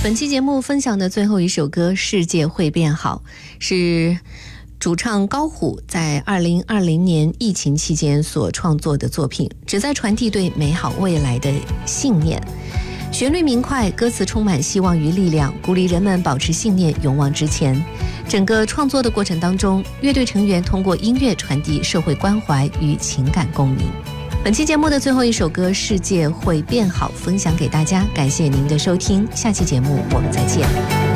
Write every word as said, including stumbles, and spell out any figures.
本期节目分享的最后一首歌《世界会变好》是主唱高虎在二零二零年疫情期间所创作的作品，旨在传递对美好未来的信念。旋律明快，歌词充满希望与力量，鼓励人们保持信念，勇往直前。整个创作的过程当中，乐队成员通过音乐传递社会关怀与情感共鸣。本期节目的最后一首歌《世界会变好》分享给大家，感谢您的收听，下期节目我们再见。